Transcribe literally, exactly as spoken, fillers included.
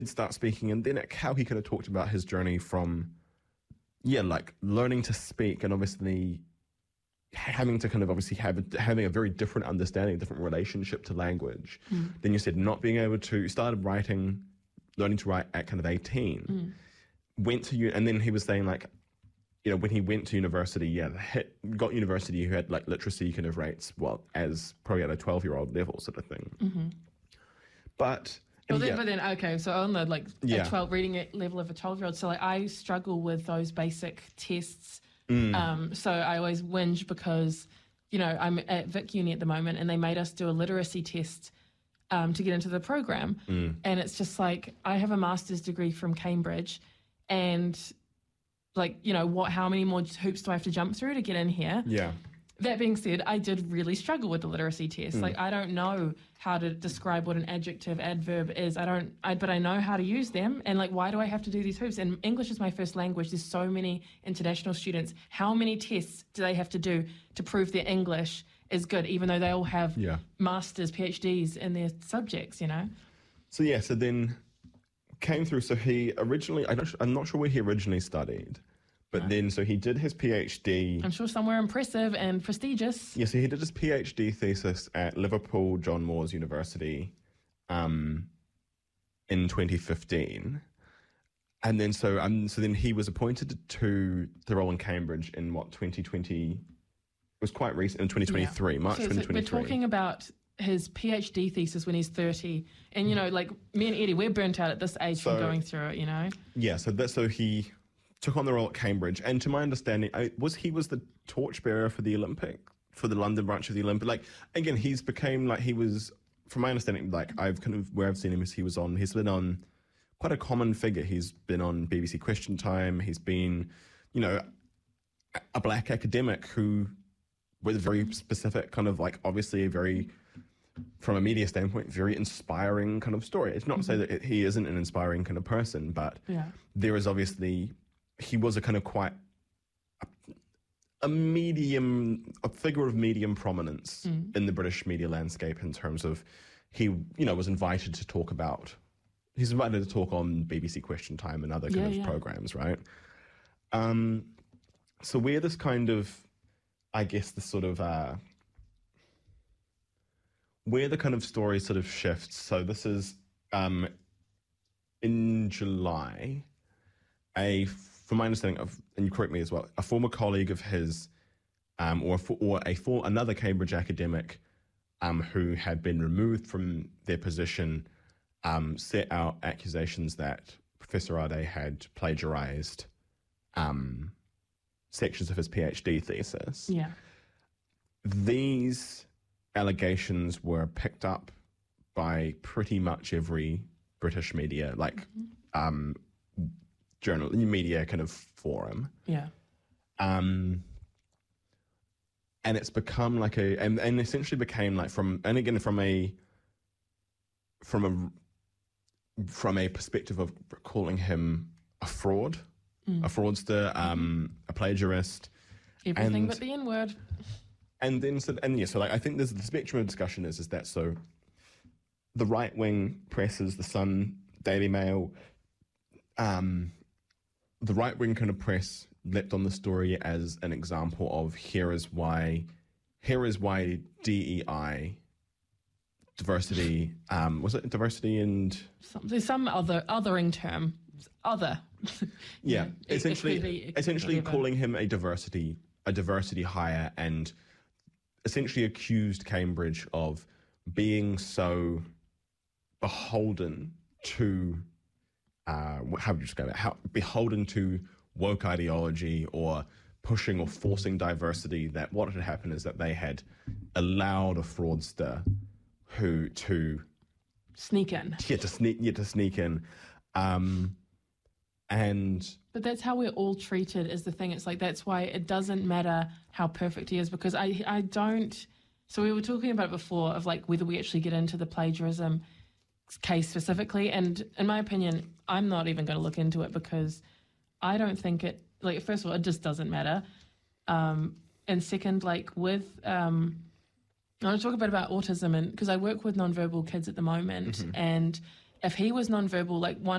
start speaking, and then how he kind of talked about his journey from, yeah, like learning to speak and obviously having to kind of obviously have a, having a very different understanding, different relationship to language. Mm. Then you said not being able to, started writing, learning to write at kind of eighteen, mm. went to, and then he was saying like, you know, when he went to university, yeah, hit, got university, who had like literacy kind of rates, well, as probably at a twelve-year-old level sort of thing. Mm-hmm. But... Well, then, yeah. but then, okay, so on the like yeah. a twelve reading level of a twelve-year-old, so like I struggle with those basic tests. Mm. Um, so I always whinge because, you know, I'm at Vic Uni at the moment and they made us do a literacy test um, to get into the program. Mm. And it's just like, I have a master's degree from Cambridge and like, you know, what? how many more hoops do I have to jump through to get in here? Yeah. That being said, I did really struggle with the literacy test. Mm. Like, I don't know how to describe what an adjective, adverb is. I don't, I, but I know how to use them. And like, why do I have to do these hoops? And English is my first language. There's so many international students. How many tests do they have to do to prove their English is good, even though they all have yeah. masters, PhDs in their subjects, you know? So yeah, so then came through. So he originally, I don't, I'm not sure where he originally studied. But then, so he did his PhD. I'm sure somewhere impressive and prestigious. Yeah, so he did his PhD thesis at Liverpool John Moores University um, in twenty fifteen. And then, so um, so then he was appointed to the role in Cambridge in what, twenty twenty? It was quite recent, in twenty twenty-three, yeah. March so, twenty twenty-three. So we're talking about his PhD thesis when he's thirty. And, you know, like me and Eddie, we're burnt out at this age so, from going through it, you know? Yeah, so that, so he... took on the role at Cambridge, and to my understanding, I, was he was the torchbearer for the Olympic, for the London branch of the Olympic. Like, again, he's became, like, he was, from my understanding, like, I've kind of, where I've seen him is he was on, he's been on quite a common figure. He's been on B B C Question Time. He's been, you know, a black academic who, with a very specific kind of, like, obviously a very, from a media standpoint, very inspiring kind of story. It's not mm-hmm. to say that he isn't an inspiring kind of person, but yeah. there is obviously... he was a kind of quite a, a medium, a figure of medium prominence mm. in the British media landscape in terms of he, you know, was invited to talk about, he's invited to talk on B B C Question Time and other kind yeah, of yeah. programs, right? Um, so where this kind of, I guess the sort of, uh, where the kind of story sort of shifts. So this is um, in July, a from my understanding of, and you correct me as well, a former colleague of his, um, or a, or a for another Cambridge academic, um, who had been removed from their position, um, set out accusations that Professor Ade had plagiarized, um, sections of his PhD thesis. Yeah. These allegations were picked up by pretty much every British media, like, mm-hmm. um. journal, media kind of forum. Yeah. Um, and it's become like a, and, and essentially became like from, and again, from a, from a, from a perspective of calling him a fraud, mm. a fraudster, um, a plagiarist. Everything and, but the N-word. And then, so, and yeah, so like, I think there's the spectrum of discussion is, is that so the right-wing presses, the Sun, Daily Mail, um, the right-wing kind of press leapt on the story as an example of here is why, here is why D E I, diversity, um, was it diversity and... Some, there's some other othering term, other. yeah, yeah, essentially, equity, essentially whatever. calling him a diversity, a diversity hire, and essentially accused Cambridge of being so beholden to... Uh, how would you describe it? How beholden to woke ideology or pushing or forcing diversity, that what had happened is that they had allowed a fraudster who to sneak in. Yeah, to sneak, yeah, to sneak in, um, and. But that's how we're all treated. Is the thing? It's like that's why it doesn't matter how perfect he is, because I I don't. So we were talking about it before of like whether we actually get into the plagiarism case specifically, and in my opinion, I'm not even going to look into it because I don't think it, like, first of all, it just doesn't matter, um, and second, like with um, I want to talk a bit about autism, and because I work with nonverbal kids at the moment, mm-hmm. and if he was nonverbal, like one